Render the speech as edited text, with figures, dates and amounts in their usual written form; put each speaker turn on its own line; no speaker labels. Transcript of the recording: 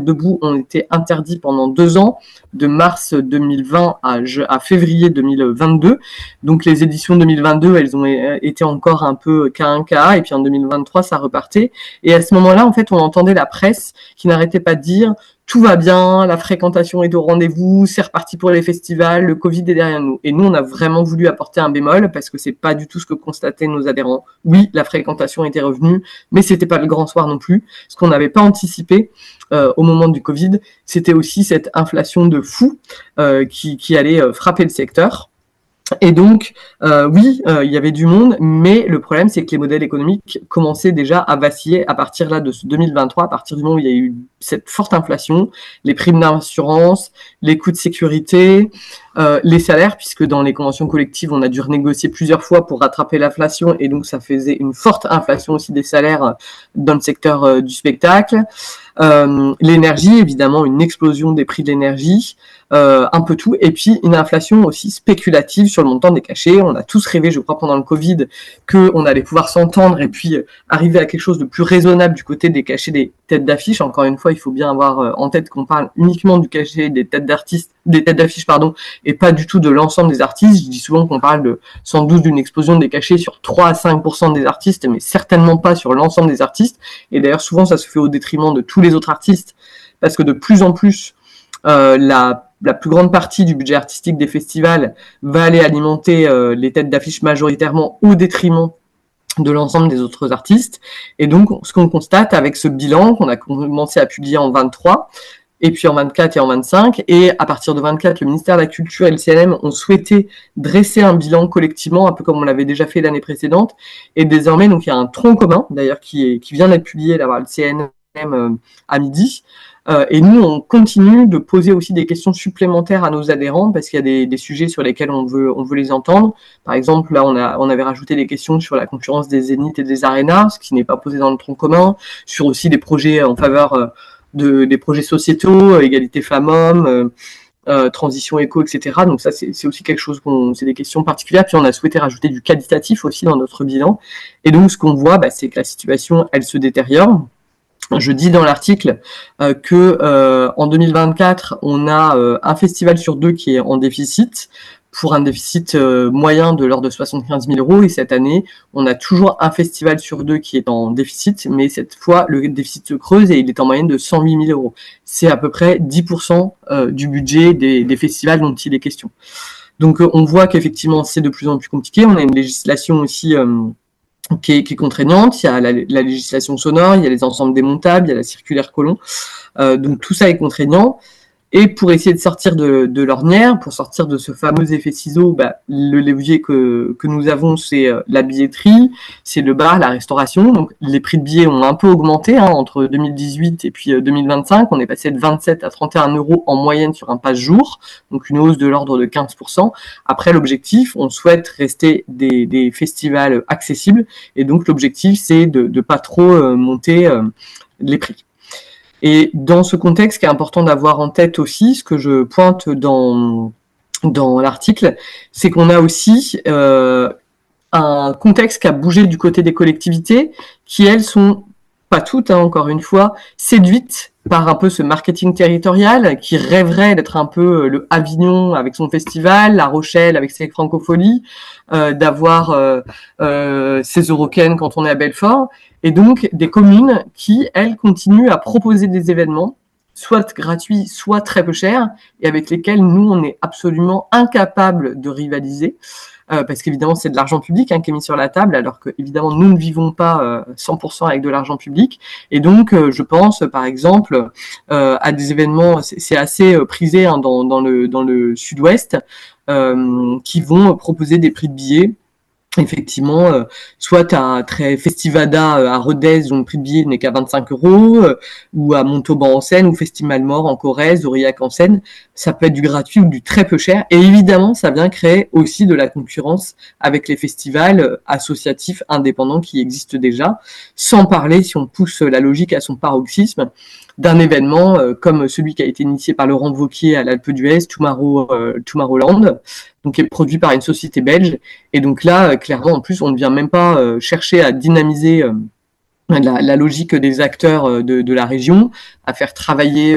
debout ont été interdits pendant 2 ans, de mars 2020 à février 2022. Donc les éditions 2022, elles ont été encore un peu K1K, et puis en 2023, ça repartait. Et à ce moment-là, en fait, on entendait la presse qui n'arrêtait pas de dire tout va bien, la fréquentation est au rendez-vous, c'est reparti pour les festivals, le Covid est derrière nous. Et nous, on a vraiment voulu apporter un bémol parce que c'est pas du tout ce que constataient nos adhérents. Oui, la fréquentation était revenue, mais c'était pas le grand soir non plus. Ce qu'on n'avait pas anticipé au moment du Covid, c'était aussi cette inflation de fou qui allait frapper le secteur. Et donc, oui, il y avait du monde, mais le problème, c'est que les modèles économiques commençaient déjà à vaciller à partir là de 2023, à partir du moment où il y a eu cette forte inflation, les primes d'assurance, les coûts de sécurité, les salaires, puisque dans les conventions collectives, on a dû renégocier plusieurs fois pour rattraper l'inflation, et donc ça faisait une forte inflation aussi des salaires dans le secteur du spectacle. L'énergie, évidemment, une explosion des prix de l'énergie, un peu tout, et puis une inflation aussi spéculative sur le montant des cachets. On a tous rêvé, je crois, pendant le Covid, qu'on allait pouvoir s'entendre et puis arriver à quelque chose de plus raisonnable du côté des cachets des têtes d'affiche. Encore une fois, il faut bien avoir en tête qu'on parle uniquement du cachet des têtes d'affiche, et pas du tout de l'ensemble des artistes. Je dis souvent qu'on parle sans doute d'une explosion des cachets sur 3 à 5% des artistes, mais certainement pas sur l'ensemble des artistes. Et d'ailleurs, souvent, ça se fait au détriment de tous les autres artistes, parce que de plus en plus, la plus grande partie du budget artistique des festivals va aller alimenter les têtes d'affiche majoritairement au détriment de l'ensemble des autres artistes. Et donc, ce qu'on constate avec ce bilan qu'on a commencé à publier en 23, et puis en 24 et en 25, et à partir de 24, le ministère de la Culture et le CNM ont souhaité dresser un bilan collectivement, un peu comme on l'avait déjà fait l'année précédente, et désormais, donc il y a un tronc commun, d'ailleurs, qui vient d'être publié, là, par le CNM à midi, et nous, on continue de poser aussi des questions supplémentaires à nos adhérents parce qu'il y a des sujets sur lesquels on veut les entendre. Par exemple, là, on avait rajouté des questions sur la concurrence des zéniths et des arénas, ce qui n'est pas posé dans le tronc commun, sur aussi des projets en faveur des projets sociétaux, égalité femmes-hommes, transition éco, etc. Donc ça, c'est aussi quelque chose c'est des questions particulières. Puis on a souhaité rajouter du qualitatif aussi dans notre bilan. Et donc, ce qu'on voit, c'est que la situation, elle se détériore. Je dis dans l'article que en 2024, on a un festival sur 2 qui est en déficit, pour un déficit moyen de l'ordre de 75 000 €. Et cette année, on a toujours un festival sur 2 qui est en déficit, mais cette fois, le déficit se creuse et il est en moyenne de 108 000 €. C'est à peu près 10% du budget des festivals dont il est question. Donc, on voit qu'effectivement, c'est de plus en plus compliqué. On a une législation aussi qui est contraignante. Il y a la législation sonore, il y a les ensembles démontables, il y a la circulaire Collomb. Donc tout ça est contraignant. Et pour essayer de sortir de l'ornière, pour sortir de ce fameux effet ciseau, le levier que nous avons, c'est la billetterie, c'est le bar, la restauration. Donc les prix de billets ont un peu augmenté entre 2018 et puis 2025. On est passé de 27 à 31 € en moyenne sur un passe-jour, donc une hausse de l'ordre de 15%. Après, l'objectif, on souhaite rester des festivals accessibles, et donc l'objectif, c'est de pas trop monter les prix. Et dans ce contexte, ce qui est important d'avoir en tête aussi, ce que je pointe dans l'article, c'est qu'on a aussi un contexte qui a bougé du côté des collectivités, qui elles sont pas toutes, encore une fois, séduites par un peu ce marketing territorial, qui rêverait d'être un peu le Avignon avec son festival, La Rochelle avec ses francopholies, d'avoir ses Eurocaines quand on est à Belfort, et donc des communes qui, elles, continuent à proposer des événements, soit gratuits, soit très peu chers, et avec lesquels nous, on est absolument incapables de rivaliser, parce qu'évidemment, c'est de l'argent public qui est mis sur la table, alors que évidemment, nous ne vivons pas 100% avec de l'argent public. Et donc, je pense, par exemple, à des événements, c'est assez prisé dans le sud-ouest, qui vont proposer des prix de billets. Effectivement, soit à Festivada à Rodez, dont le prix de billet n'est qu'à 25 €, ou à Montauban en Seine, ou Festival Mort en Corrèze, Aurillac en Seine. Ça peut être du gratuit ou du très peu cher. Et évidemment, ça vient créer aussi de la concurrence avec les festivals associatifs indépendants qui existent déjà. Sans parler, si on pousse la logique à son paroxysme, d'un événement comme celui qui a été initié par Laurent Wauquiez à l'Alpe d'Huez, Tomorrowland, donc qui est produit par une société belge. Et donc là, clairement, en plus, on ne vient même pas chercher à dynamiser la logique des acteurs de la région, à faire travailler